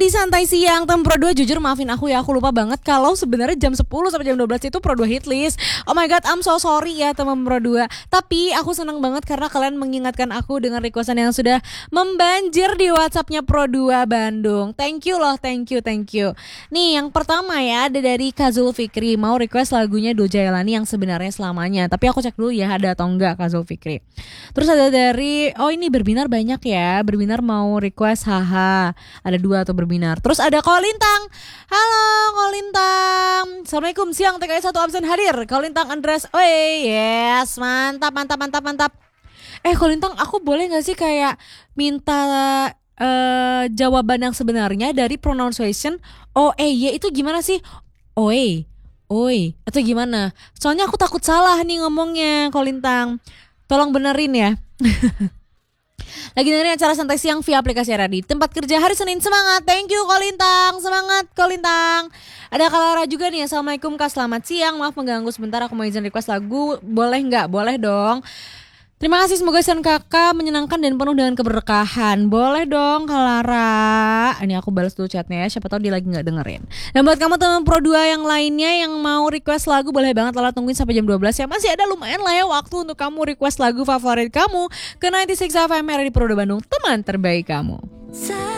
di Santai Siang Tem Pro 2. Jujur maafin aku ya, aku lupa banget kalau sebenarnya jam 10 sampai jam 12 itu Pro 2 hit list. Oh my god, I'm so sorry ya teman Pro 2. Tapi aku senang banget karena kalian mengingatkan aku dengan requestan yang sudah membanjir di WhatsAppnya Pro 2 Bandung. Thank you loh, thank you. Nih yang pertama ya, ada dari Kazul Fikri, mau request lagunya Dul Jailani yang sebenarnya selamanya. Tapi aku cek dulu ya ada atau enggak Kazul Fikri. Terus ada dari, oh ini Berbinar banyak ya. Berbinar mau request haha. Ada 2 atau Berbinar. Terus ada Kolintang. Halo Kolintang. Assalamualaikum, siang TKI 1 absen hadir. Kolintang Andres. Oi, yes, mantap. Kolintang, aku boleh gak sih kayak minta jawaban yang sebenarnya dari pronunciation OEY itu gimana sih? Oi atau gimana? Soalnya aku takut salah nih ngomongnya, Kolintang. Tolong benerin ya. Lagi dengerin acara Santai Siang via aplikasi Radio Tempat Kerja hari Senin. Semangat, thank you Kolintang. Semangat Kolintang. Ada Kalara juga nih. Assalamualaikum Kak, selamat siang. Maaf mengganggu sebentar, aku mau izin request lagu. Boleh gak? Boleh dong. Terima kasih, semoga siaran kakak menyenangkan dan penuh dengan keberkahan. Boleh dong Kalara. Ini aku balas dulu chatnya ya, siapa tahu dia lagi gak dengerin. Dan buat kamu teman Pro 2 yang lainnya yang mau request lagu, boleh banget Lala tungguin sampai jam 12 ya. Masih ada lumayan lah ya waktu untuk kamu request lagu favorit kamu ke 96 FM di Pro 2 Bandung, teman terbaik kamu.